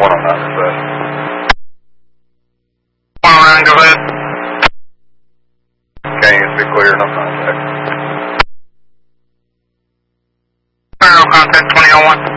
One on that side. One around, go ahead. Okay, you be clear, no contact. No contact, 2001.